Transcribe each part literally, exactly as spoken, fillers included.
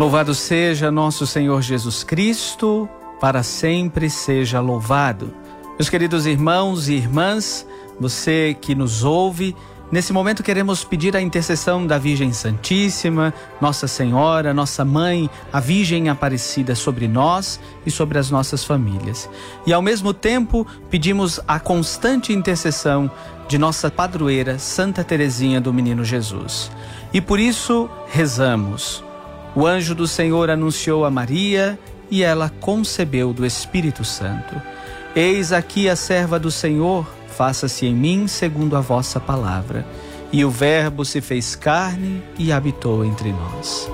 Louvado seja nosso Senhor Jesus Cristo, para sempre seja louvado. Meus queridos irmãos e irmãs, você que nos ouve, nesse momento queremos pedir a intercessão da Virgem Santíssima, Nossa Senhora, Nossa Mãe, a Virgem Aparecida sobre nós e sobre as nossas famílias. E ao mesmo tempo pedimos a constante intercessão de nossa padroeira Santa Teresinha do Menino Jesus. E por isso rezamos. O anjo do Senhor anunciou a Maria e ela concebeu do Espírito Santo. Eis aqui a serva do Senhor, faça-se em mim segundo a vossa palavra. E o Verbo se fez carne e habitou entre nós.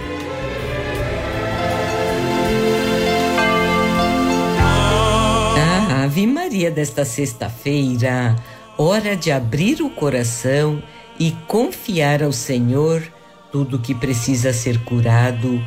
A Ave Maria desta sexta-feira, hora de abrir o coração e confiar ao Senhor tudo que precisa ser curado,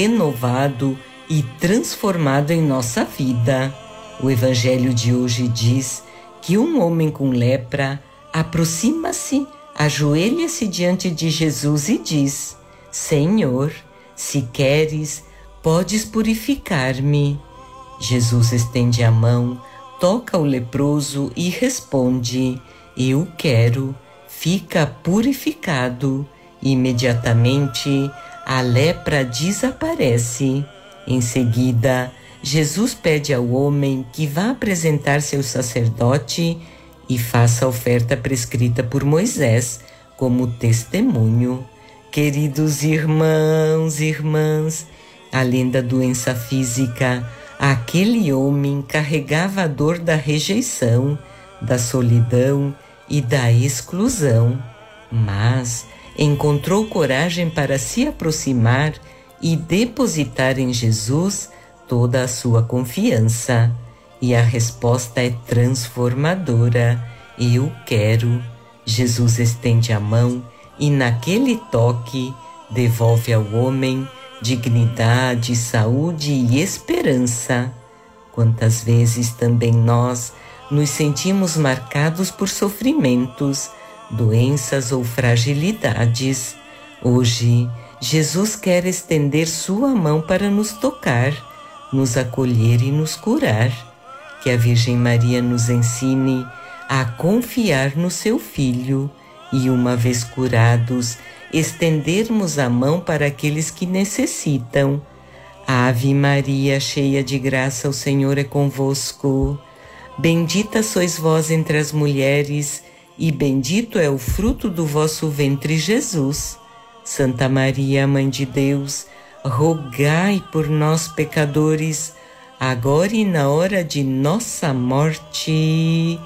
renovado e transformado em nossa vida. O Evangelho de hoje diz que um homem com lepra aproxima-se, ajoelha-se diante de Jesus e diz: Senhor, se queres, podes purificar-me. Jesus estende a mão, toca o leproso e responde: Eu quero, fica purificado. Imediatamente, a lepra desaparece. Em seguida, Jesus pede ao homem que vá apresentar-se ao sacerdote e faça a oferta prescrita por Moisés como testemunho. Queridos irmãos e irmãs, além da doença física, aquele homem carregava a dor da rejeição, da solidão e da exclusão, mas encontrou coragem para se aproximar e depositar em Jesus toda a sua confiança. E a resposta é transformadora. Eu quero. Jesus estende a mão e naquele toque devolve ao homem dignidade, saúde e esperança. Quantas vezes também nós nos sentimos marcados por sofrimentos, doenças ou fragilidades. Hoje, Jesus quer estender sua mão para nos tocar, nos acolher e nos curar. Que a Virgem Maria nos ensine a confiar no seu Filho e, uma vez curados, estendermos a mão para aqueles que necessitam. Ave Maria, cheia de graça, o Senhor é convosco. Bendita sois vós entre as mulheres, e bendito é o fruto do vosso ventre, Jesus. Santa Maria, Mãe de Deus, rogai por nós, pecadores, agora e na hora de nossa morte.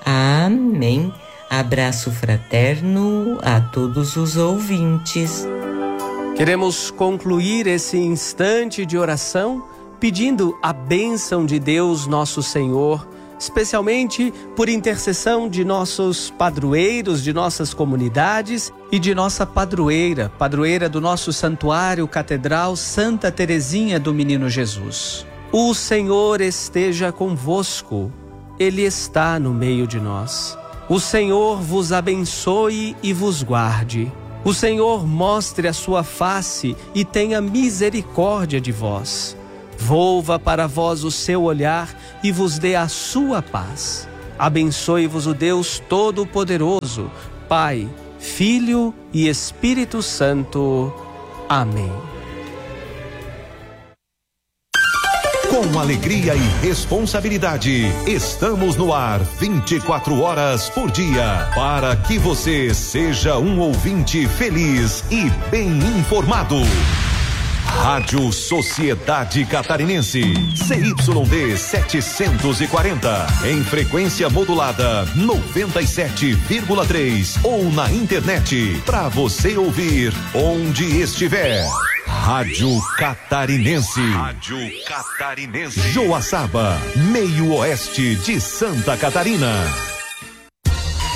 Amém. Abraço fraterno a todos os ouvintes. Queremos concluir esse instante de oração pedindo a bênção de Deus, nosso Senhor, especialmente por intercessão de nossos padroeiros, de nossas comunidades e de nossa padroeira, padroeira do nosso santuário catedral Santa Teresinha do Menino Jesus. O Senhor esteja convosco, Ele está no meio de nós. O Senhor vos abençoe e vos guarde. O Senhor mostre a sua face e tenha misericórdia de vós. Volva para vós o seu olhar e vos dê a sua paz. Abençoe-vos o Deus Todo-Poderoso, Pai, Filho e Espírito Santo. Amém. Com alegria e responsabilidade, estamos no ar vinte e quatro horas por dia, para que você seja um ouvinte feliz e bem informado. Rádio Sociedade Catarinense, C Y D setecentos e quarenta, em frequência modulada noventa e sete vírgula três ou na internet, para você ouvir onde estiver. Rádio Catarinense. Rádio Catarinense. Joaçaba, meio oeste de Santa Catarina.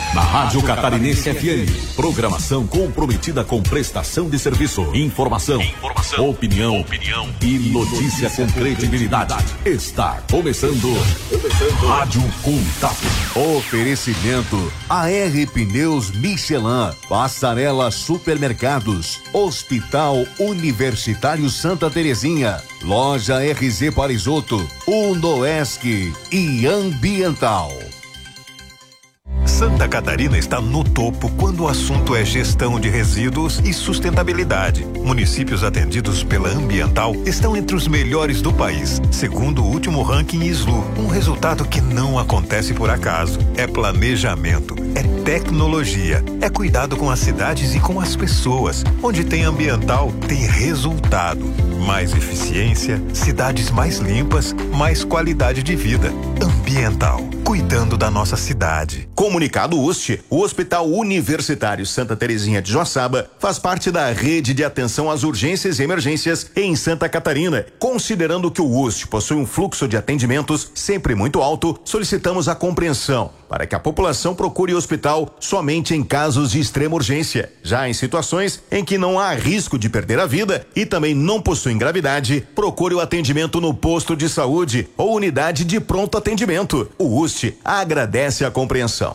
Na Rádio Catarinense F M, programação comprometida com prestação de serviço, informação, informação opinião, opinião e notícia, notícia com credibilidade. Está começando, começando Rádio Contato. Oferecimento A R Pneus Michelin, Passarela Supermercados, Hospital Universitário Santa Terezinha, Loja R Z Parisoto, Unoesc e Ambiental. Santa Catarina está no topo quando o assunto é gestão de resíduos e sustentabilidade. Municípios atendidos pela Ambiental estão entre os melhores do país, segundo o último ranking I S L U. Um resultado que não acontece por acaso. É planejamento, é tecnologia, é cuidado com as cidades e com as pessoas. Onde tem Ambiental, tem resultado. Mais eficiência, cidades mais limpas, mais qualidade de vida. Ambiental, cuidando da nossa cidade. Comunicado U S T, o Hospital Universitário Santa Terezinha de Joaçaba faz parte da rede de atenção às urgências e emergências em Santa Catarina. Considerando que o U S T possui um fluxo de atendimentos sempre muito alto, solicitamos a compreensão para que a população procure o hospital somente em casos de extrema urgência. Já em situações em que não há risco de perder a vida e também não possui gravidade, procure o atendimento no posto de saúde ou unidade de pronto atendimento. O U S T agradece a compreensão.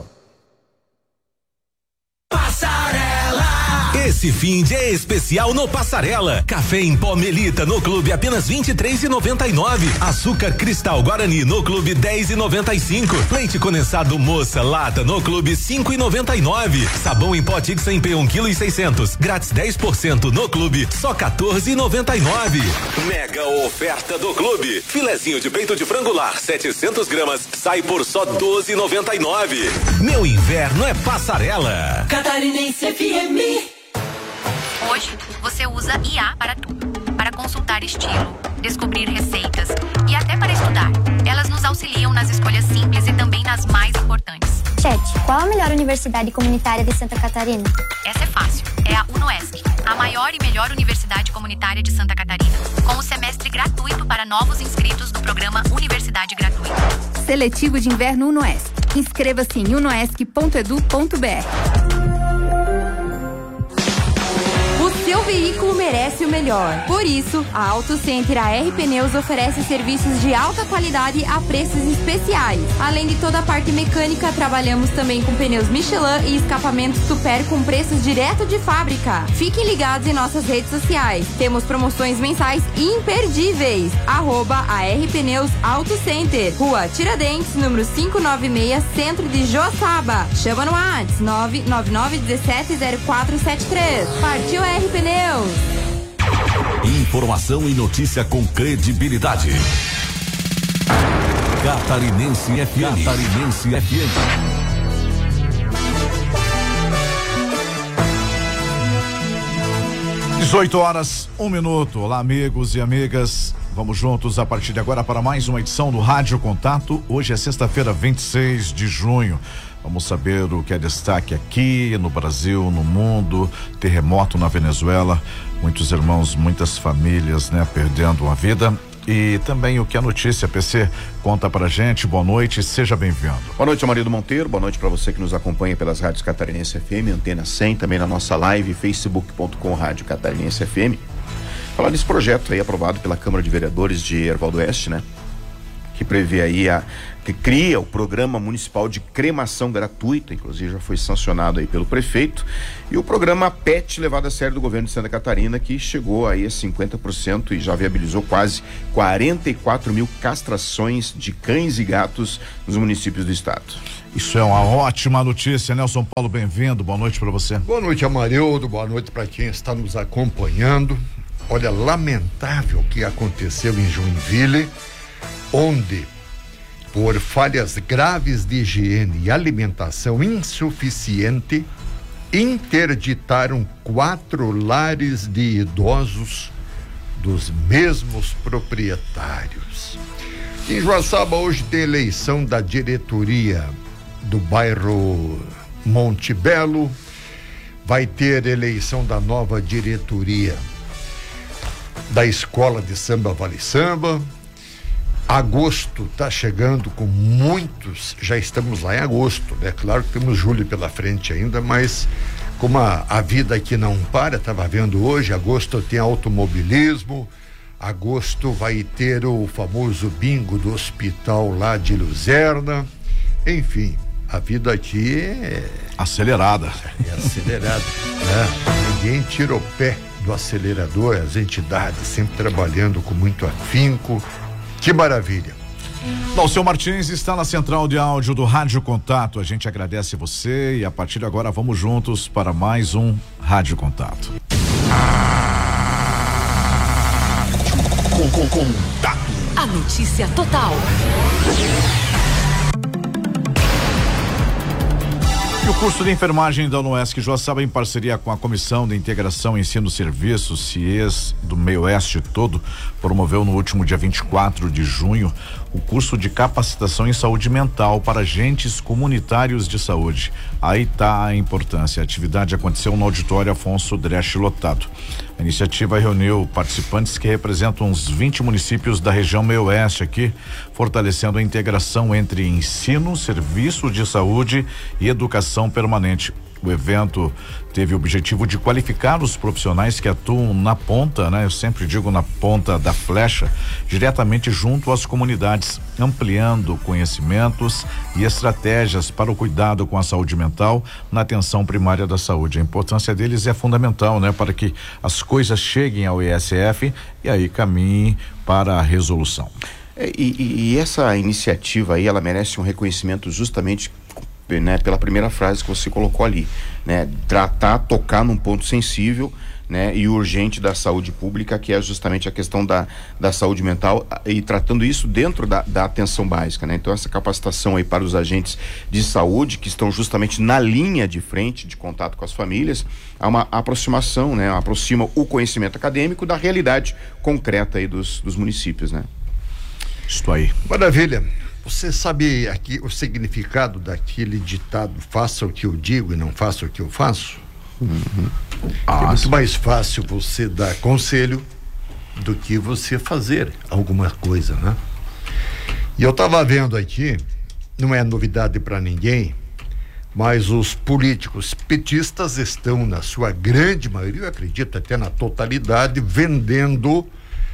Esse fim de é especial no Passarela. Café em pó Melita no clube apenas vinte e três e noventa e nove. Açúcar Cristal Guarani no clube dez e noventa e cinco. Leite condensado Moça lata no clube cinco e noventa e nove. Sabão em pó Tix em P um quilo e seiscentos. Grátis dez por cento no clube, só quatorze e noventa e nove. Mega oferta do clube. Filezinho de peito de frango lar setecentos gramas sai por só doze e noventa e nove. Meu inverno é Passarela. Catarinense F M. Hoje, você usa I A para tudo. Para consultar estilo, descobrir receitas e até para estudar. Elas nos auxiliam nas escolhas simples e também nas mais importantes. Chat, qual a melhor universidade comunitária de Santa Catarina? Essa é fácil. É a Unoesc, a maior e melhor universidade comunitária de Santa Catarina, com o semestre gratuito para novos inscritos do programa Universidade Gratuita. Seletivo de Inverno Unoesc. Inscreva-se em unoesc ponto edu ponto br. Seu veículo merece o melhor. Por isso, a Auto Center A R Pneus oferece serviços de alta qualidade a preços especiais. Além de toda a parte mecânica, trabalhamos também com pneus Michelin e escapamentos Super com preços direto de fábrica. Fiquem ligados em nossas redes sociais. Temos promoções mensais imperdíveis. Arroba A R Pneus Auto Center. Rua Tiradentes, número quinhentos e noventa e seis, Centro de Joaçaba. Chama no WhatsApp nove nove nove um sete zero quatro sete três. Partiu A R Pneus. Informação e notícia com credibilidade. Catarinense F M. Catarinense F M. dezoito horas, um minuto. Olá, amigos e amigas. Vamos juntos a partir de agora para mais uma edição do Rádio Contato. Hoje é sexta-feira, vinte e seis de junho. Vamos saber o que é destaque aqui no Brasil, no mundo. Terremoto na Venezuela, muitos irmãos, muitas famílias, né, perdendo a vida. E também o que a notícia P C conta pra gente. Boa noite, seja bem-vindo. Boa noite, Marido Monteiro. Boa noite para você que nos acompanha pelas rádios Catarinense F M, Antena cem, também na nossa live, facebook ponto com Rádio Catarinense F M. Falar desse projeto aí aprovado pela Câmara de Vereadores de Erval do Oeste, né? Que prevê aí a, que cria o programa municipal de cremação gratuita, inclusive já foi sancionado aí pelo prefeito, e o programa P E T levado a sério do governo de Santa Catarina, que chegou aí a cinquenta por cento e já viabilizou quase quarenta e quatro mil castrações de cães e gatos nos municípios do estado. Isso é uma ótima notícia, Nelson Paulo, bem-vindo, boa noite para você. Boa noite, Amarildo, boa noite para quem está nos acompanhando. Olha, lamentável o que aconteceu em Joinville, onde, por falhas graves de higiene e alimentação insuficiente, interditaram quatro lares de idosos dos mesmos proprietários. Em Joaçaba hoje tem eleição da diretoria do bairro Monte Belo, vai ter eleição da nova diretoria da Escola de Samba Vale Samba, Agosto está chegando com muitos, já estamos lá em agosto, né? Claro que temos julho pela frente ainda, mas como a, a vida aqui não para, estava vendo hoje, agosto tem automobilismo, agosto vai ter o famoso bingo do hospital lá de Luzerna, enfim, a vida aqui é... Acelerada. É acelerada, né? Ninguém tira o pé do acelerador, as entidades sempre trabalhando com muito afinco. Que maravilha. Bom, o seu Martins está na central de áudio do Rádio Contato. A gente agradece você e a partir de agora vamos juntos para mais um Rádio Contato. Com, com, contato. A notícia total. E o curso de enfermagem da UNOESC Joaçaba, em parceria com a Comissão de Integração Ensino Serviços, C I E S, do Meio Oeste todo, promoveu no último dia vinte e quatro de junho o curso de capacitação em saúde mental para agentes comunitários de saúde. Aí está a importância. A atividade aconteceu no auditório Afonso Dresch lotado. A iniciativa reuniu participantes que representam uns vinte municípios da região Meio Oeste aqui, fortalecendo a integração entre ensino, serviço de saúde e educação permanente. O evento teve o objetivo de qualificar os profissionais que atuam na ponta, né? Eu sempre digo na ponta da flecha, diretamente junto às comunidades, ampliando conhecimentos e estratégias para o cuidado com a saúde mental na atenção primária da saúde. A importância deles é fundamental, né? Para que as coisas cheguem ao I S F e aí caminhem para a resolução. É, e, e essa iniciativa aí, ela merece um reconhecimento justamente, né, pela primeira frase que você colocou ali, né, tratar, tocar num ponto sensível, né, e urgente da saúde pública, que é justamente a questão da, da saúde mental, e tratando isso dentro da, da atenção básica, né? Então essa capacitação aí para os agentes de saúde que estão justamente na linha de frente de contato com as famílias, há uma aproximação, né, aproxima o conhecimento acadêmico da realidade concreta aí dos, dos municípios, né? Isso aí. Maravilha. Você sabe aqui o significado daquele ditado, faça o que eu digo e não faça o que eu faço? Uhum. É muito mais fácil você dar conselho do que você fazer alguma coisa, né? E eu estava vendo aqui, não é novidade para ninguém, mas os políticos petistas estão, na sua grande maioria, eu acredito até na totalidade, vendendo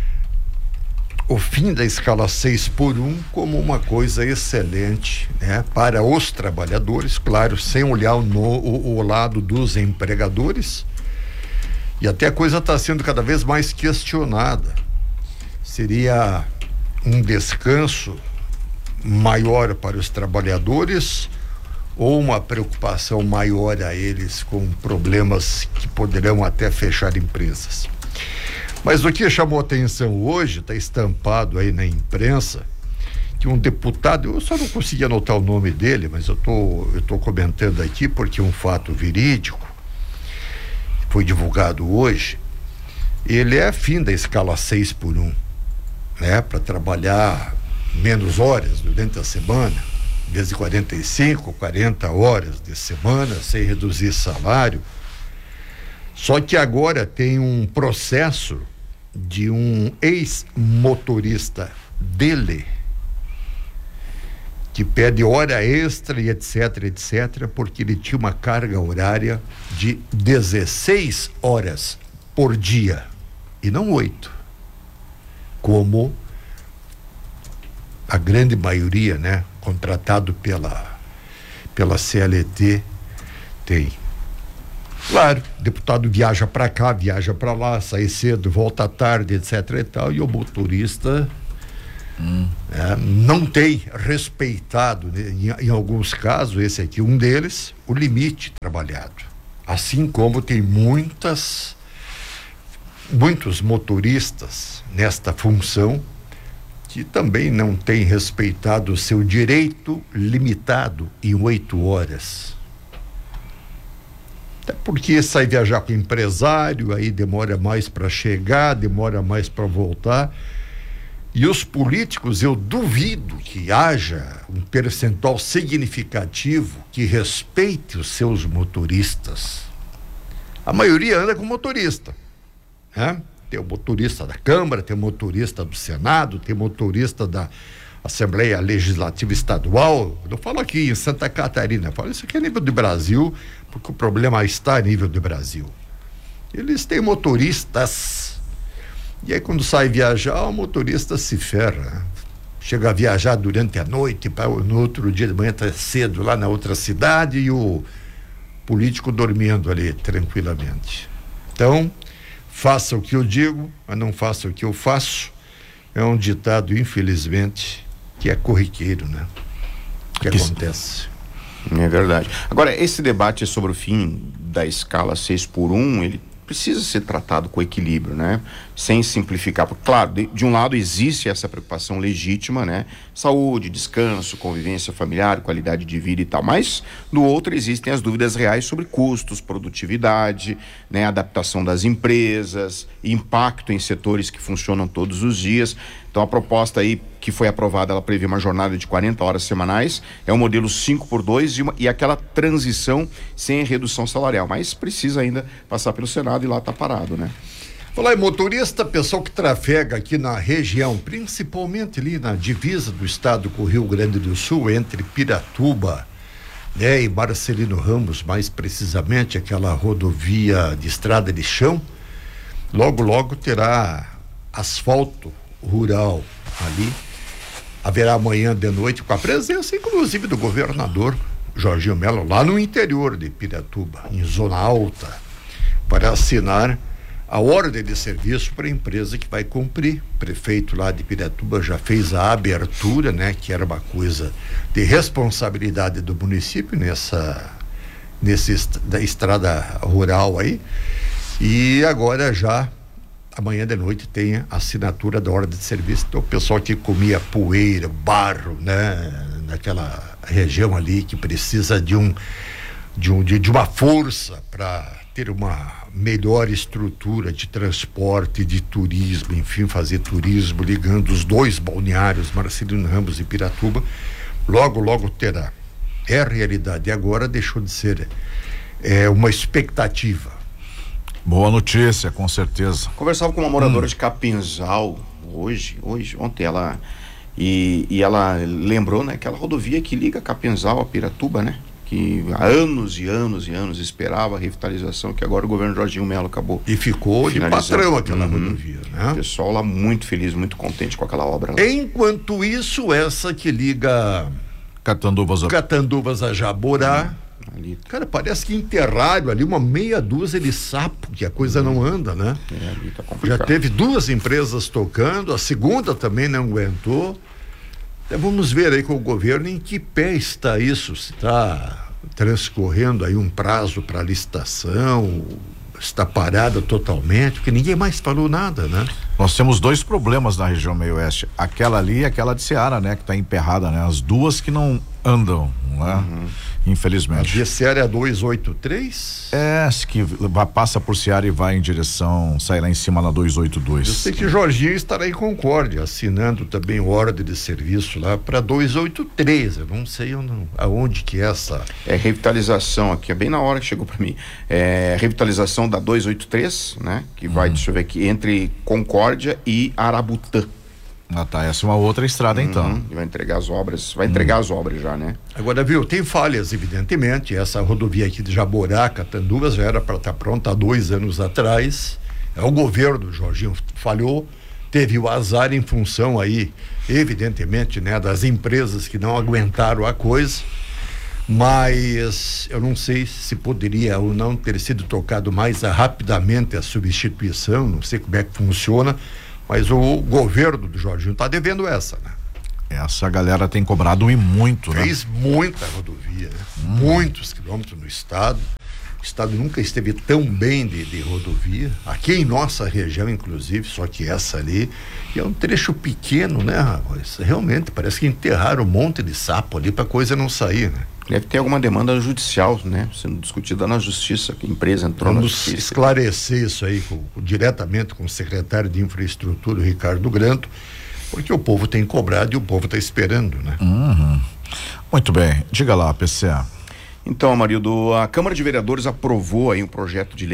o fim da escala seis por um como uma coisa excelente, né, para os trabalhadores, claro, sem olhar o, no, o, o lado dos empregadores. E até a coisa está sendo cada vez mais questionada. Seria um descanso maior para os trabalhadores ou uma preocupação maior a eles com problemas que poderão até fechar empresas? Mas o que chamou atenção hoje, está estampado aí na imprensa, que um deputado, eu só não consegui anotar o nome dele, mas eu tô, eu tô comentando aqui porque é um fato verídico, foi divulgado hoje. Ele é afim da escala seis por um, né, para trabalhar menos horas durante a semana, em vez de quarenta e cinco, quarenta horas de semana, sem reduzir salário. Só que agora tem um processo de um ex-motorista dele que pede hora extra e etc, etc, porque ele tinha uma carga horária de dezesseis horas por dia e não oito, como a grande maioria, né, contratado pela pela C L T tem. Claro, o deputado viaja para cá, viaja para lá, sai cedo, volta tarde, etc e tal, e o motorista hum. é, não tem respeitado, né, em, em alguns casos, esse aqui um deles, o limite trabalhado. Assim como tem muitas muitos motoristas nesta função que também não têm respeitado o seu direito limitado em oito horas. Até porque sai viajar com empresário, aí demora mais para chegar, demora mais para voltar. E os políticos, eu duvido que haja um percentual significativo que respeite os seus motoristas. A maioria anda com motorista, né? tem o motorista da Câmara, tem o motorista do Senado, tem o motorista da Assembleia Legislativa Estadual. Eu falo aqui em Santa Catarina, eu falo isso aqui a nível do Brasil, porque o problema está a nível do Brasil. Eles têm motoristas, e aí quando sai viajar, o motorista se ferra, chega a viajar durante a noite, para no outro dia de manhã tá cedo lá na outra cidade, e o político dormindo ali tranquilamente. Então, faça o que eu digo, mas não faça o que eu faço. É um ditado, infelizmente, que é corriqueiro, né? Que que acontece. É verdade. Agora, esse debate sobre o fim da escala seis por um, ele precisa ser tratado com equilíbrio, né? Sem simplificar, porque, claro, de, de um lado existe essa preocupação legítima, né? Saúde, descanso, convivência familiar, qualidade de vida e tal, mas do outro existem as dúvidas reais sobre custos, produtividade, né? Adaptação das empresas, impacto em setores que funcionam todos os dias. Então a proposta aí que foi aprovada, ela prevê uma jornada de quarenta horas semanais, é um modelo cinco por dois e, uma, e aquela transição sem redução salarial, mas precisa ainda passar pelo Senado e lá tá parado, né? Falar em motorista, pessoal que trafega aqui na região, principalmente ali na divisa do estado com o Rio Grande do Sul, entre Piratuba, né, e Marcelino Ramos, mais precisamente aquela rodovia de estrada de chão, logo logo terá asfalto rural ali. Haverá amanhã de noite com a presença inclusive do governador Jorginho Melo lá no interior de Piratuba, em zona alta, para assinar a ordem de serviço para a empresa que vai cumprir. O prefeito lá de Piratuba já fez a abertura, né, que era uma coisa de responsabilidade do município nessa nesse da estrada rural aí, e agora já amanhã de noite tem a assinatura da ordem de serviço. Então o pessoal que comia poeira, barro, né, naquela região ali, que precisa de um de, um, de, de uma força para ter uma melhor estrutura de transporte, de turismo, enfim, fazer turismo ligando os dois balneários, Marcelino Ramos e Piratuba, logo, logo terá. É a realidade, e agora deixou de ser é, uma expectativa. Boa notícia, com certeza. Conversava com uma moradora hum. de Capinzal hoje, hoje, ontem, ela e, e ela lembrou, né, aquela rodovia que liga Capinzal a Piratuba, né? Que há anos e anos e anos esperava a revitalização, que agora o governo Jorginho Melo acabou. E ficou de patrão aquela uhum. rodovia, né? O pessoal lá muito feliz, muito contente com aquela obra lá. Enquanto isso, essa que liga Catanduvas a, Catanduvas a Jaborá, hum, ali. Cara, parece que enterraram ali uma meia dúzia de sapo, que a coisa hum. não anda, né? É, ali tá complicado. Já teve duas empresas tocando, a segunda também não aguentou. Então, vamos ver aí com o governo em que pé está isso, se está transcorrendo aí um prazo para licitação, está parada totalmente, porque ninguém mais falou nada, né? Nós temos dois problemas na região meio-oeste, aquela ali e aquela de Ceará, né? Que está emperrada, né? As duas que não andam, né? Uhum. Infelizmente. A de Ceará é a duzentos e oitenta e três? É, que vai, passa por Ceará e vai em direção, sai lá em cima na duzentos e oitenta e dois. Eu sei que Jorginho estará em Concórdia, assinando também ordem de serviço lá para duzentos e oitenta e três, eu não sei eu não, aonde que é essa... É revitalização aqui, é bem na hora que chegou para mim, é revitalização da duzentos e oitenta e três, né? Que vai, uhum. deixa eu ver aqui, entre Concórdia e Arabutã. Ah, tá, essa é uma outra estrada, uhum. então. Vai entregar as obras, vai entregar uhum. as obras já, né? Agora, viu, tem falhas, evidentemente. Essa rodovia aqui de Jaborá, Catanduvas, já era para estar pronta há dois anos atrás. É o governo do Jorginho falhou, teve o azar em função aí, evidentemente, né, das empresas que não aguentaram a coisa. Mas eu não sei se poderia ou não ter sido tocado mais rapidamente a substituição, não sei como é que funciona. Mas o governo do Jorginho está devendo essa, né? Essa galera tem cobrado e muito, né? Fez muita rodovia, né? Hum. Muitos quilômetros no estado. O estado nunca esteve tão bem de, de rodovia. Aqui em nossa região, inclusive, só que essa ali e é um trecho pequeno, né, rapaz? Realmente, parece que enterraram um monte de sapo ali para coisa não sair, né? Deve ter alguma demanda judicial, né? Sendo discutida na justiça, que a empresa entrou Vamos na justiça. Vamos esclarecer isso aí com, diretamente com o secretário de Infraestrutura, o Ricardo Granto, porque o povo tem cobrado e o povo está esperando, né? Uhum. Muito bem. Diga lá, P C A. Então, Amarildo, a Câmara de Vereadores aprovou aí um projeto de lei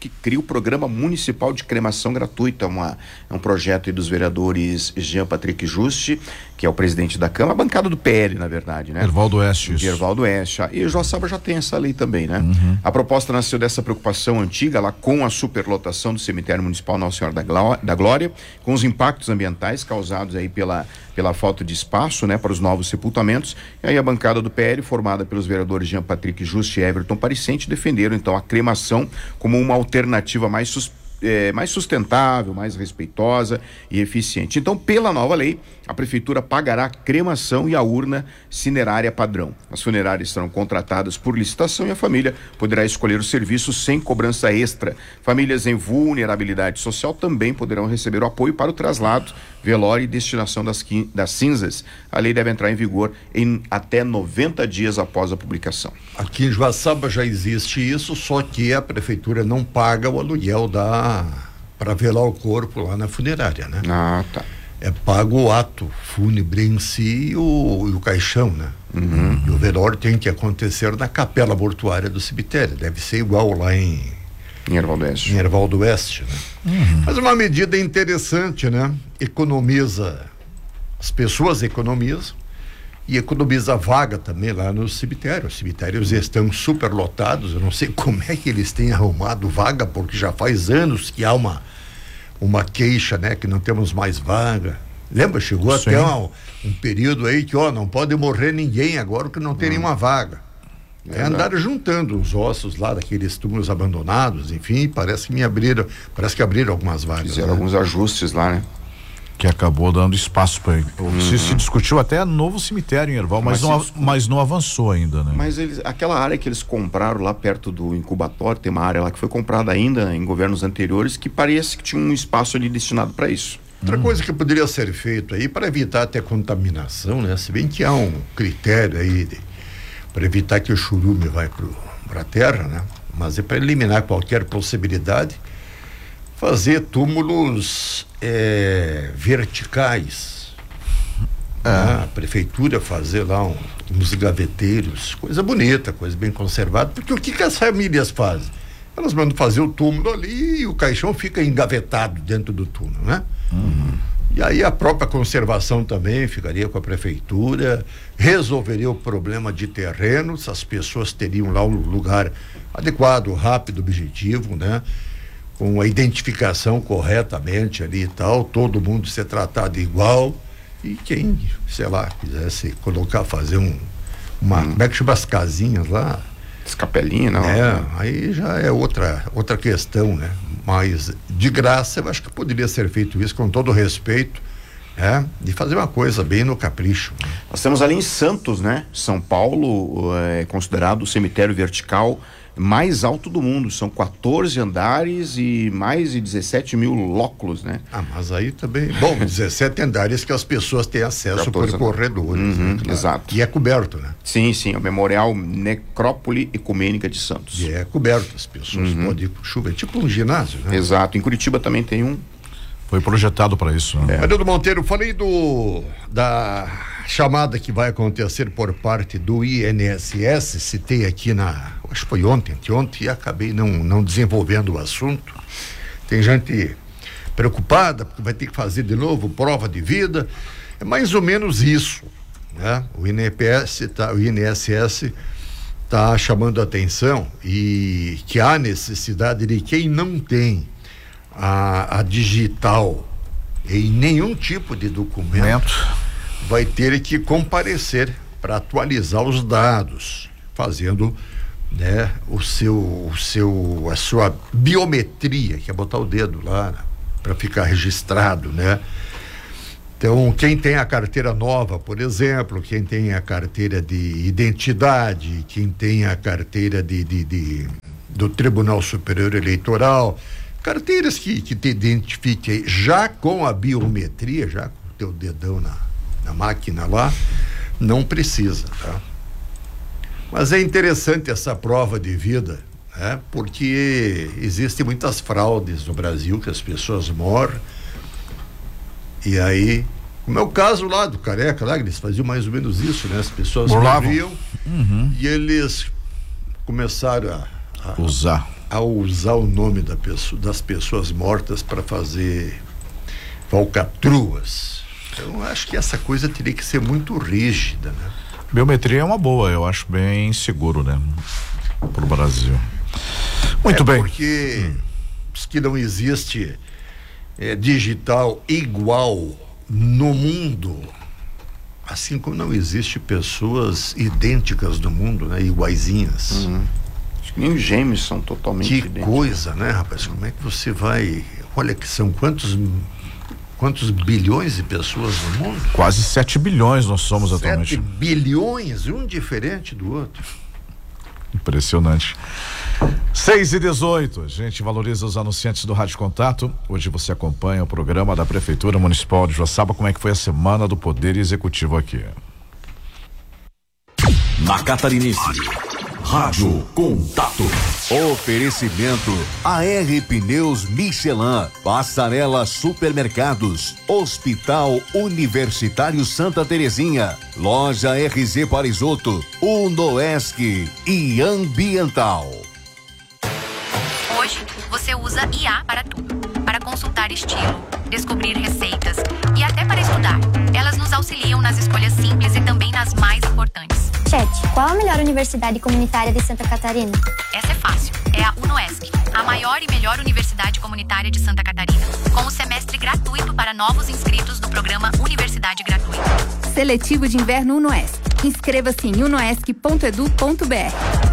que cria o Programa Municipal de Cremação Gratuita, uma, é um projeto aí dos vereadores Jean Patrick Juste, que é o presidente da Câmara, a bancada do P L, na verdade, né? Ervaldo Oeste. De Ervaldo Oeste. E o Joaçaba já tem essa lei também, né? Uhum. A proposta nasceu dessa preocupação antiga, lá com a superlotação do cemitério municipal Nossa Senhora da, Gló- da Glória, com os impactos ambientais causados aí pela, pela falta de espaço, né, para os novos sepultamentos. E aí a bancada do P L, formada pelos vereadores Jean Patrick Juste e Everton Paricente, defenderam então a cremação como uma alternativa mais sustentável. É, mais sustentável, mais respeitosa e eficiente. Então, pela nova lei, a prefeitura pagará a cremação e a urna cinerária padrão. As funerárias serão contratadas por licitação e a família poderá escolher o serviço sem cobrança extra. Famílias em vulnerabilidade social também poderão receber o apoio para o traslado, velório e destinação das, das cinzas. A lei deve entrar em vigor em até noventa dias após a publicação. Aqui em Joaçaba já existe isso, só que a prefeitura não paga o aluguel da para velar o corpo lá na funerária, né? Ah, tá. É pago o ato fúnebre em si e o, e o caixão, né? Uhum. E o velório tem que acontecer na capela mortuária do cemitério. Deve ser igual lá em em Ervaldo Oeste. Em Ervaldo Oeste, né? Uhum. Mas uma medida interessante, né? Economiza, as pessoas economizam e economiza vaga também lá no cemitério. Os cemitérios estão superlotados. Eu não sei como é que eles têm arrumado vaga, porque já faz anos que há uma uma queixa, né, que não temos mais vaga. Lembra? Chegou Sim. até um, um período aí que, ó, não pode morrer ninguém agora que não tem hum. nenhuma vaga. É, andaram juntando os ossos lá daqueles túmulos abandonados, enfim, parece que me abriram, parece que abriram algumas vagas. Fizeram né? alguns ajustes lá, né? Que acabou dando espaço para ele. Uhum. Se, se discutiu até novo cemitério em Erval, mas, mas, não, se... mas não avançou ainda, né? Mas eles, aquela área que eles compraram lá perto do incubatório, tem uma área lá que foi comprada ainda em governos anteriores que parece que tinha um espaço ali destinado para isso. Outra hum. coisa que poderia ser feito aí para evitar até contaminação, né? Se bem que há um critério aí para evitar que o churume vai para a terra, né? Mas é para eliminar qualquer possibilidade, fazer túmulos é, verticais. É. Né? A prefeitura fazer lá um, uns gaveteiros, coisa bonita, coisa bem conservada, porque o que, que as famílias fazem? Elas mandam fazer o túmulo ali e o caixão fica engavetado dentro do túmulo, né? Uhum. E aí a própria conservação também ficaria com a prefeitura, resolveria o problema de terrenos, as pessoas teriam lá um lugar adequado, rápido, objetivo, né? Com a identificação corretamente ali e tal, todo mundo ser tratado igual, e quem, sei lá, quisesse colocar, fazer um, uma, hum. como é que chama as casinhas lá? As capelinhas, não? É, aí já é outra, outra questão, né? Mas de graça eu acho que poderia ser feito isso com todo respeito, é, de fazer uma coisa bem no capricho. Nós temos ali em Santos, né? São Paulo é considerado o cemitério vertical mais alto do mundo, são quatorze andares e mais de dezessete mil lóculos, né? Ah, mas aí também, bom, dezessete andares que as pessoas têm acesso por corredores, uhum, né? Claro. Exato. E é coberto, né? Sim, sim, é o Memorial Necrópole Ecumênica de Santos. E é coberto, as pessoas uhum. podem ir por chuva, é tipo um ginásio, né? Exato, em Curitiba também tem um. Foi projetado para isso, né? É. Adildo Monteiro, falei do da chamada que vai acontecer por parte do I N S S, citei aqui na, acho que foi ontem, ontem, e acabei não, não desenvolvendo o assunto. Tem gente preocupada porque vai ter que fazer de novo prova de vida, é mais ou menos isso, né? O I N P S tá, o I N S S está chamando a atenção e que há necessidade de quem não tem a, a digital em nenhum tipo de documento vai ter que comparecer para atualizar os dados, fazendo, né, o seu, o seu, a sua biometria, que é botar o dedo lá, né, para ficar registrado, né? Então, quem tem a carteira nova, por exemplo, quem tem a carteira de identidade, quem tem a carteira de, de, de do Tribunal Superior Eleitoral, carteiras que, que te identifiquem já com a biometria, já com o teu dedão na, na máquina lá, não precisa, tá? Mas é interessante essa prova de vida, né? Porque existem muitas fraudes no Brasil, que as pessoas morrem, e aí, como é o caso lá do Careca, lá, eles faziam mais ou menos isso, né? As pessoas morriam, uhum. e eles começaram a, a usar ao usar o nome da pessoa, das pessoas mortas para fazer falcatruas. Então, acho que essa coisa teria que ser muito rígida, né? Biometria é uma boa, eu acho bem seguro, né? Pro Brasil. Muito é bem. Porque hum. diz que não existe é, digital igual no mundo, assim como não existe pessoas idênticas no mundo, né? Iguaizinhas. Uhum. Acho que nem os gêmeos são totalmente que idênticos. Que coisa, né, rapaz? Como é que você vai... Olha que são quantos... Quantos bilhões de pessoas no mundo? Quase sete bilhões nós somos sete atualmente. sete bilhões, um diferente do outro. Impressionante. seis e dezoito, a gente valoriza os anunciantes do Rádio Contato. Hoje você acompanha o programa da Prefeitura Municipal de Joaçaba. Como é que foi a semana do Poder Executivo aqui? Na Catarinense, Rádio Contato. Oferecimento A R Pneus Michelin, Passarela Supermercados, Hospital Universitário Santa Terezinha, Loja R Z Parisoto, Unoesc e Ambiental. Hoje você usa I A para tudo, para consultar estilo, descobrir receitas e até para estudar. Elas nos auxiliam nas escolhas simples e também nas mais importantes. Chat, qual a melhor universidade comunitária de Santa Catarina? Essa é fácil, é a Unoesc, a maior e melhor universidade comunitária de Santa Catarina, com o semestre gratuito para novos inscritos do programa Universidade Gratuita. Seletivo de Inverno Unoesc. Inscreva-se em unoesc ponto edu ponto br.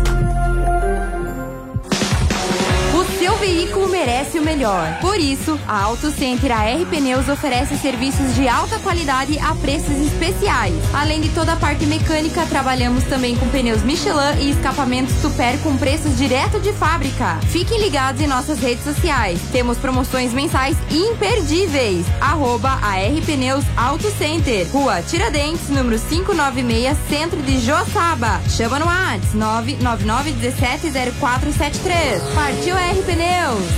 O seu veículo merece o melhor. Por isso, a Auto Center A R Pneus oferece serviços de alta qualidade a preços especiais. Além de toda a parte mecânica, trabalhamos também com pneus Michelin e escapamentos Super com preços direto de fábrica. Fiquem ligados em nossas redes sociais. Temos promoções mensais imperdíveis. Arroba A R Pneus Auto Center, Rua Tiradentes, número quinhentos e noventa e seis, Centro de Joaçaba. Chama no WhatsApp nove nove nove um sete zero quatro sete três. Partiu A R Pneus.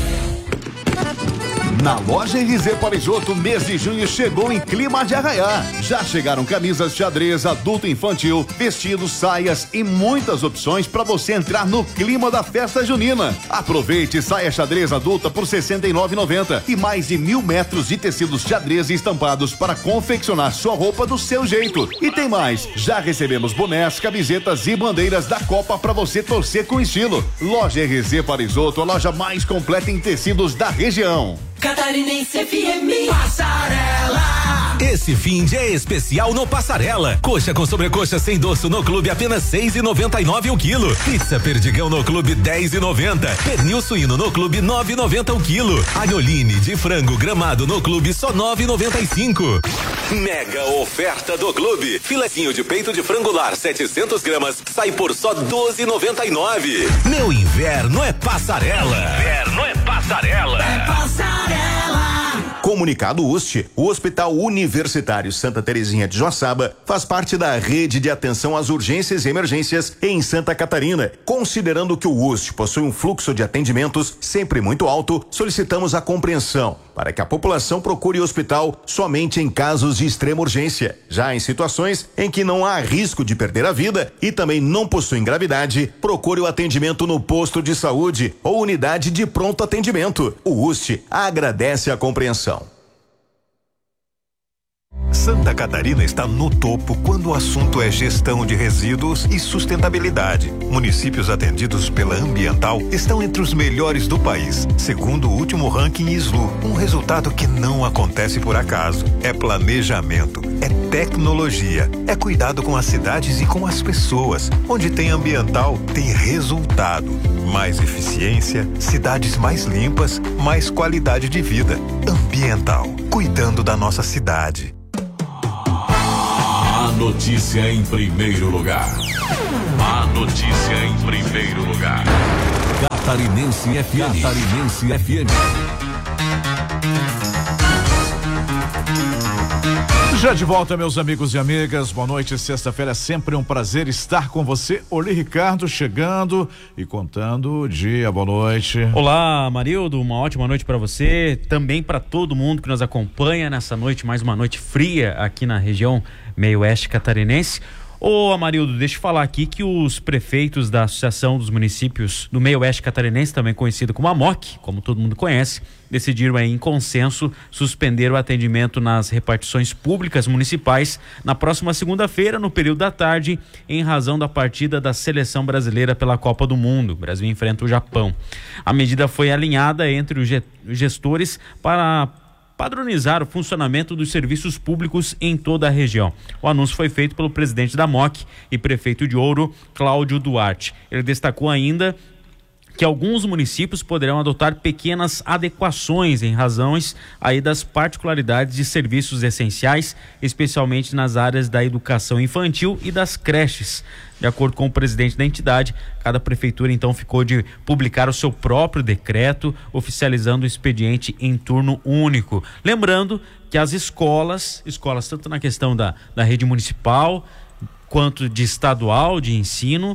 Na loja R Z Parisoto, mês de junho chegou em clima de arraiar. Já chegaram camisas xadrez, adulto e infantil, vestidos, saias e muitas opções para você entrar no clima da festa junina. Aproveite saia xadrez adulta por sessenta e nove reais e noventa centavos e mais de mil metros de tecidos xadrez e estampados para confeccionar sua roupa do seu jeito. E tem mais, já recebemos bonés, camisetas e bandeiras da Copa para você torcer com estilo. Loja R Z Parisoto, a loja mais completa em tecidos da região. Catarinense F M Passarela. Esse fim de é especial no Passarela. Coxa com sobrecoxa sem doço no clube apenas seis e noventa e nove o quilo. Pizza perdigão no clube dez e noventa. Pernil suíno no clube nove e noventa o quilo. Agnoline de frango gramado no clube só nove e noventa e cinco. Mega oferta do clube. Filezinho de peito de frango lar setecentos gramas sai por só doze e noventa e nove. Meu inverno é Passarela. Inverno é Passarela. É Passarela. Comunicado U S T, o Hospital Universitário Santa Terezinha de Joaçaba faz parte da rede de atenção às urgências e emergências em Santa Catarina. Considerando que o U S T possui um fluxo de atendimentos sempre muito alto, solicitamos a compreensão para que a população procure o hospital somente em casos de extrema urgência. Já em situações em que não há risco de perder a vida e também não possuem gravidade, procure o atendimento no posto de saúde ou unidade de pronto atendimento. O U S T agradece a compreensão. Santa Catarina está no topo quando o assunto é gestão de resíduos e sustentabilidade. Municípios atendidos pela Ambiental estão entre os melhores do país, segundo o último ranking I S L U. Um resultado que não acontece por acaso. É planejamento, é tecnologia, é cuidado com as cidades e com as pessoas. Onde tem Ambiental, tem resultado. Mais eficiência, cidades mais limpas, mais qualidade de vida. Ambiental, cuidando da nossa cidade. A notícia em primeiro lugar. A notícia em primeiro lugar. Catarinense F M. Catarinense F M. Já de volta, meus amigos e amigas, boa noite. Sexta-feira é sempre um prazer estar com você. Oli Ricardo chegando e contando o dia. Boa noite. Olá, Marildo, uma ótima noite para você, também para todo mundo que nos acompanha nessa noite, mais uma noite fria aqui na região meio oeste catarinense. Ô Amarildo, deixa eu falar aqui que os prefeitos da Associação dos Municípios do Meio Oeste Catarinense, também conhecido como AMOC, como todo mundo conhece, decidiram aí, em consenso suspender o atendimento nas repartições públicas municipais na próxima segunda-feira, no período da tarde, em razão da partida da seleção brasileira pela Copa do Mundo. O Brasil enfrenta o Japão. A medida foi alinhada entre os gestores para padronizar o funcionamento dos serviços públicos em toda a região. O anúncio foi feito pelo presidente da AMOC e prefeito de Ouro, Cláudio Duarte. Ele destacou ainda que alguns municípios poderão adotar pequenas adequações em razões aí das particularidades de serviços essenciais, especialmente nas áreas da educação infantil e das creches. De acordo com o presidente da entidade, cada prefeitura então ficou de publicar o seu próprio decreto, oficializando o expediente em turno único. Lembrando que as escolas, escolas tanto na questão da, da rede municipal quanto de estadual de ensino,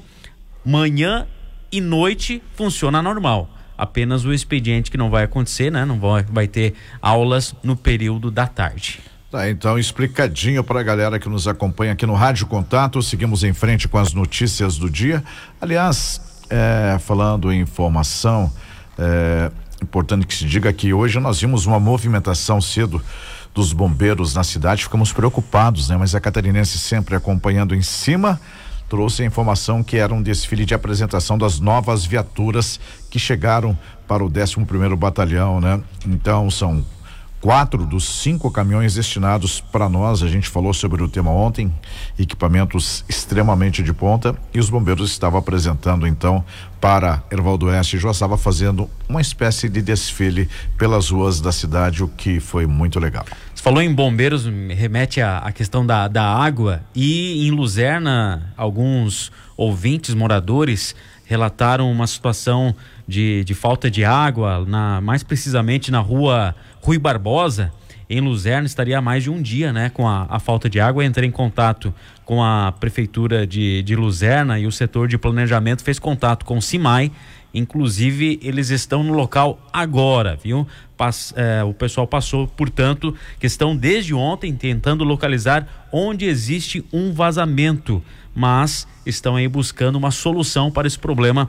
manhã e noite funciona normal. Apenas o expediente que não vai acontecer, né? Não vai, vai ter aulas no período da tarde. Tá, então explicadinho para a galera que nos acompanha aqui no Rádio Contato. Seguimos em frente com as notícias do dia. Aliás, é, falando em informação, é importante que se diga que hoje nós vimos uma movimentação cedo dos bombeiros na cidade. Ficamos preocupados, né? Mas a catarinense sempre acompanhando em cima trouxe a informação que era um desfile de apresentação das novas viaturas que chegaram para o décimo primeiro Batalhão, né? Então são quatro dos cinco caminhões destinados para nós. A gente falou sobre o tema ontem, equipamentos extremamente de ponta, e os bombeiros estavam apresentando então para Erval do Oeste e Joaçaba, fazendo uma espécie de desfile pelas ruas da cidade, o que foi muito legal. Você falou em bombeiros, me remete à, à questão da, da água, e em Luzerna alguns ouvintes, moradores, relataram uma situação de, de falta de água, na, mais precisamente na rua Rui Barbosa, em Luzerna. Estaria há mais de um dia, né, com a, a falta de água. Entrei em contato com a prefeitura de, de Luzerna e o setor de planejamento fez contato com o CIMAI. Inclusive, eles estão no local agora, viu? Pass, é, o pessoal passou, portanto, que estão desde ontem tentando localizar onde existe um vazamento, mas estão aí buscando uma solução para esse problema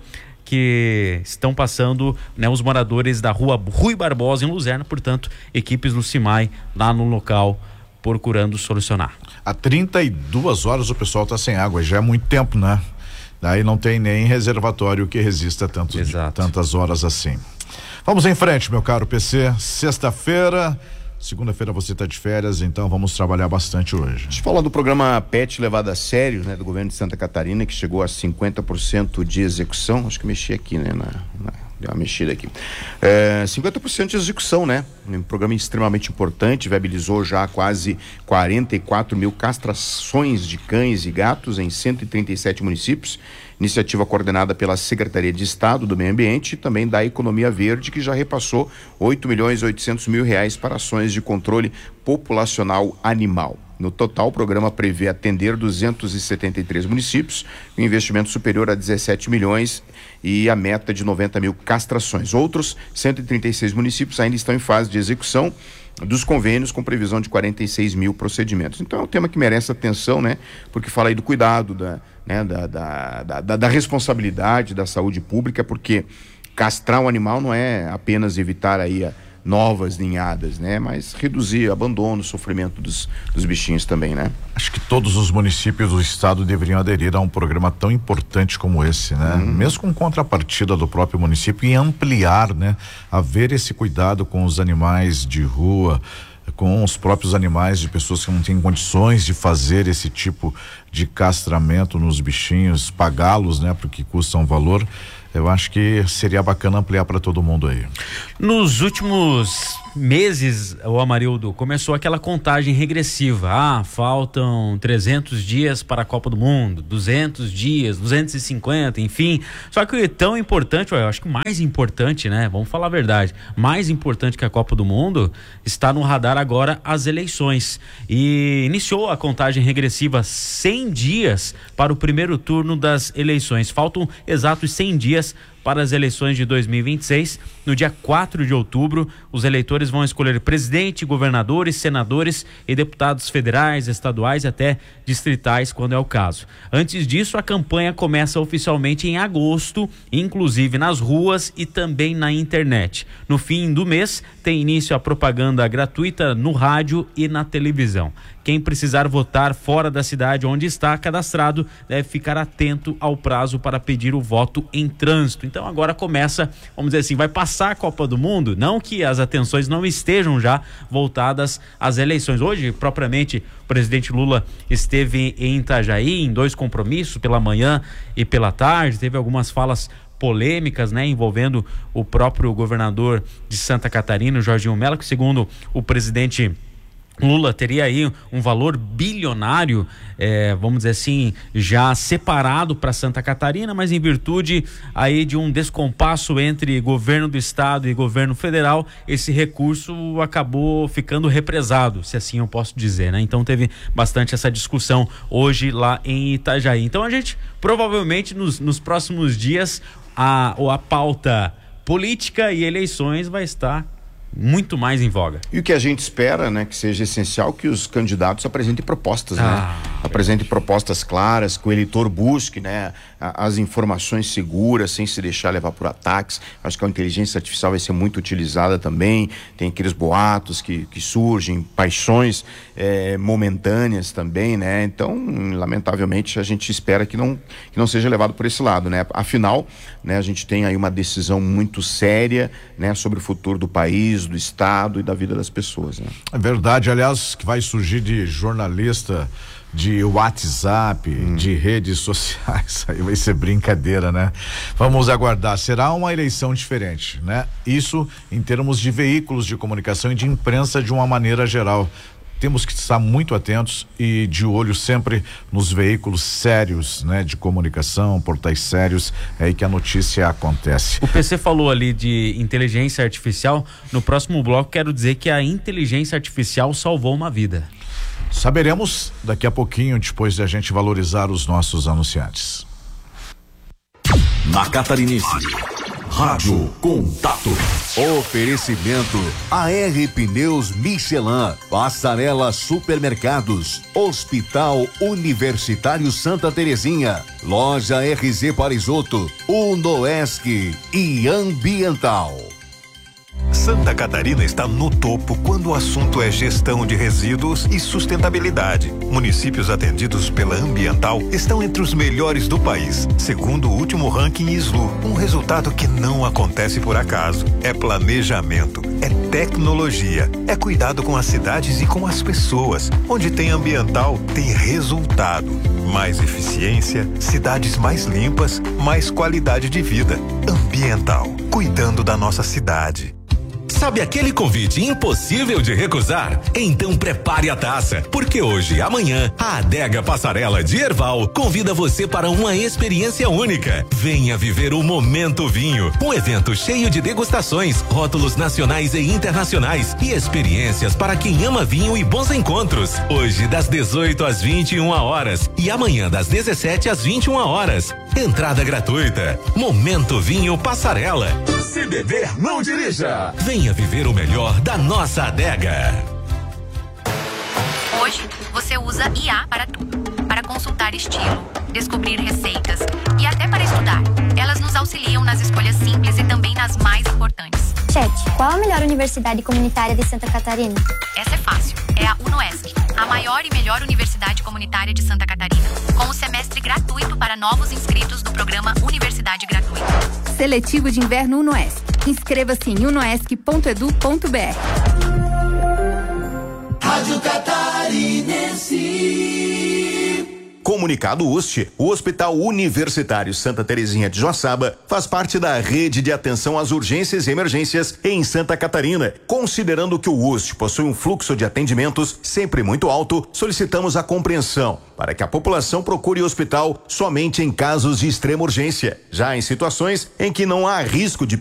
que estão passando, né, os moradores da rua Rui Barbosa em Luzerna. Portanto, equipes do CIMAI lá no local procurando solucionar. Há trinta e duas horas o pessoal está sem água, já é muito tempo, né? Daí não tem nem reservatório que resista tanto, tantas horas assim. Vamos em frente, meu caro P C. Sexta-feira, segunda-feira você está de férias, então vamos trabalhar bastante hoje. Deixa eu falar do programa P E T levado a sério, né, do governo de Santa Catarina, que chegou a cinquenta por cento de execução. Acho que mexi aqui, né, na, na, deu uma mexida aqui. É, cinquenta por cento de execução, né? Um programa extremamente importante, viabilizou já quase quarenta e quatro mil castrações de cães e gatos em cento e trinta e sete municípios. Iniciativa coordenada pela Secretaria de Estado do Meio Ambiente e também da Economia Verde, que já repassou oito milhões e oitocentos mil reais para ações de controle populacional animal. No total, o programa prevê atender duzentos e setenta e três municípios, com investimento superior a dezessete milhões e a meta de noventa mil castrações. Outros cento e trinta e seis municípios ainda estão em fase de execução dos convênios, com previsão de quarenta e seis mil procedimentos. Então é um tema que merece atenção, né? Porque fala aí do cuidado, da, né? da, da, da, da responsabilidade da saúde pública, porque castrar um animal não é apenas evitar aí a novas ninhadas, né? Mas reduzir o abandono, o sofrimento dos, dos bichinhos também, né? Acho que todos os municípios do estado deveriam aderir a um programa tão importante como esse, né? Uhum. Mesmo com contrapartida do próprio município, e ampliar, né? Haver esse cuidado com os animais de rua, com os próprios animais de pessoas que não têm condições de fazer esse tipo de castramento nos bichinhos, pagá-los, né? Porque custa um valor. Eu acho que seria bacana ampliar para todo mundo aí. Nos últimos meses, o Amarildo, começou aquela contagem regressiva. Ah, faltam trezentos dias para a Copa do Mundo, duzentos dias, duzentos e cinquenta, enfim. Só que é tão importante, eu acho que mais importante, né? Vamos falar a verdade. Mais importante que a Copa do Mundo está no radar agora as eleições. E iniciou a contagem regressiva cem dias para o primeiro turno das eleições. Faltam exatos cem dias para as eleições de dois mil e vinte e seis no dia quatro de outubro, os eleitores vão escolher presidente, governadores, senadores e deputados federais, estaduais e até distritais, quando é o caso. Antes disso, a campanha começa oficialmente em agosto, inclusive nas ruas e também na internet. No fim do mês, tem início a propaganda gratuita no rádio e na televisão. Quem precisar votar fora da cidade onde está cadastrado deve ficar atento ao prazo para pedir o voto em trânsito. Então agora começa, vamos dizer assim, vai passar a Copa do Mundo, não que as atenções não estejam já voltadas às eleições. Hoje, propriamente, o presidente Lula esteve em Itajaí em dois compromissos, pela manhã e pela tarde, teve algumas falas polêmicas, né, envolvendo o próprio governador de Santa Catarina, Jorginho Mello, que segundo o presidente Lula teria aí um valor bilionário, é, vamos dizer assim, já separado para Santa Catarina, mas em virtude aí de um descompasso entre governo do estado e governo federal, esse recurso acabou ficando represado, se assim eu posso dizer, né? Então teve bastante essa discussão hoje lá em Itajaí. Então a gente provavelmente nos, nos próximos dias a, a pauta política e eleições vai estar muito mais em voga. E o que a gente espera, né, que seja essencial que os candidatos apresentem propostas, Ah, né? Apresentem propostas claras, que o eleitor busque, né, a- as informações seguras, sem se deixar levar por ataques. Acho que a inteligência artificial vai ser muito utilizada também. Tem aqueles boatos que, que surgem, paixões eh, momentâneas também, né? Então, lamentavelmente, a gente espera que não, que não seja levado por esse lado, né? Afinal, né, a gente tem aí uma decisão muito séria, né, sobre o futuro do país, do estado e da vida das pessoas, né? É verdade, aliás, que vai surgir de jornalista de WhatsApp, hum. de redes sociais, aí vai ser brincadeira, né? Vamos aguardar, será uma eleição diferente, né? Isso em termos de veículos de comunicação e de imprensa de uma maneira geral. Temos que estar muito atentos e de olho sempre nos veículos sérios, né, de comunicação, portais sérios, é aí que a notícia acontece. O P C falou ali de inteligência artificial. No próximo bloco quero dizer que a inteligência artificial salvou uma vida. Saberemos daqui a pouquinho, depois de a gente valorizar os nossos anunciantes. Na Catarinense, Rádio Contato. Oferecimento A R Pneus Michelin, Passarela Supermercados, Hospital Universitário Santa Terezinha, Loja R Z Parisoto, Unoesc e Ambiental. Santa Catarina está no topo quando o assunto é gestão de resíduos e sustentabilidade. Municípios atendidos pela Ambiental estão entre os melhores do país, segundo o último ranking I S L U. Um resultado que não acontece por acaso. É planejamento, é tecnologia, é cuidado com as cidades e com as pessoas. Onde tem Ambiental, tem resultado. Mais eficiência, cidades mais limpas, mais qualidade de vida. Ambiental, cuidando da nossa cidade. Sabe aquele convite impossível de recusar? Então prepare a taça, porque hoje e amanhã a Adega Passarela de Herval convida você para uma experiência única. Venha viver o Momento Vinho, um evento cheio de degustações, rótulos nacionais e internacionais e experiências para quem ama vinho e bons encontros. Hoje das dezoito às vinte e uma horas e amanhã das dezessete às vinte e uma horas. Entrada gratuita. Momento Vinho Passarela. Se beber, não dirija. Venha viver o melhor da nossa adega. Hoje, você usa I A para tudo. Para consultar estilo, descobrir receitas e até para estudar. Elas nos auxiliam nas escolhas simples e também nas mais importantes. Chat, qual a melhor universidade comunitária de Santa Catarina? Essa é fácil. É a Unoesc, a maior e melhor universidade comunitária de Santa Catarina, com o semestre gratuito para novos inscritos do programa Universidade Gratuita. Seletivo de Inverno Unoesc. Inscreva-se em unoesc ponto edu ponto br. Rádio Catarinense. Comunicado U S T, o Hospital Universitário Santa Terezinha de Joaçaba faz parte da rede de atenção às urgências e emergências em Santa Catarina. Considerando que o U S T possui um fluxo de atendimentos sempre muito alto, solicitamos a compreensão para que a população procure o hospital somente em casos de extrema urgência. Já em situações em que não há risco de